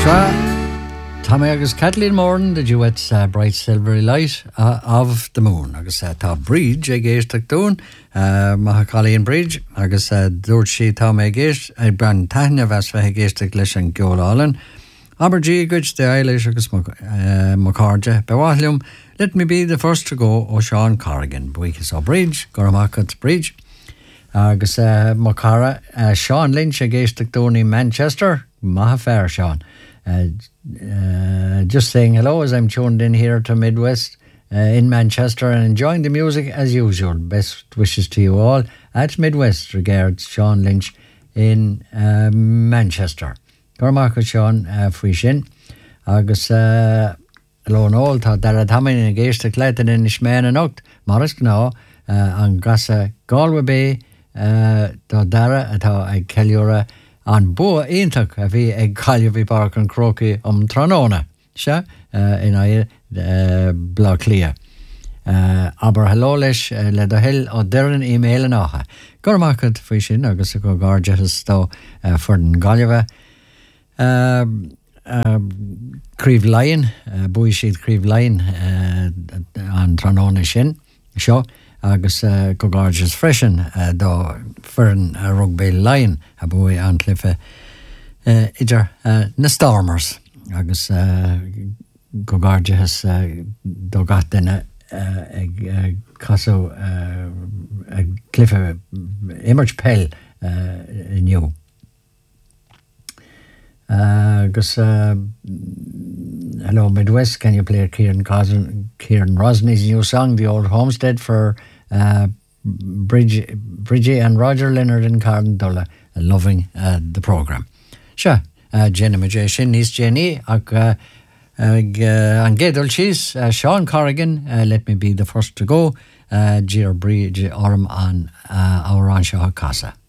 Tommy agus Kathleen Moran, the duet's Bright Silvery Light of the Moon. Agus tá bridge ag éisteach dún, maithe Colleen Bridge, agus dúirt si Tommy ag éist, ag bran taithne bheas bheith ag éisteach leis an geolálan. Aber G. Goods the Eilish agus Macarja. Bewahlium, let me be the first to go, O Sean Corrigan. Buichas o Bridge, Goramakat Bridge. Agus Macara, Sean Lynch ag éisteach dún in Manchester. Maha fair, Sean. Just saying hello as I'm tuned in here to Midwest in Manchester and enjoying the music as usual. Best wishes to you all at Midwest. Regards, Sean Lynch in Manchester. Cormac Sean Frishin. Agus Lone Old thought that at Hamming in a gate to Clayton in Ishmael and Oct. Morris Gnaw and Grassa Galway Bay. Dara at how I Kellura. An bua éintach a bhí ag cailliú bhí barc an croci Tranona, se, in air blá clia. Aber hello leis le do hill o deran email an ácha. Gormachad fwy sin agus go gargetas do fyrn galliava. Críomh Lion, bui siad Críomh Lion an Tranona sin, seo. Agus go garges freshen do fyrn rugby Lion a bui an cliffe idir na Stormers agus go garges do gatine ag caso ag cliffe image pell new agus hello Midwest, can you play Kieran Rosney's new song, The Old Homestead, for Bridgie and Roger Leonard in Cardendola, loving the programme. Sure, Jenny Majeshin is Jenny, and Gedul Cheese, Sean Corrigan, let me be the first to go, Gir Bridge Orm on our Anshaw Casa.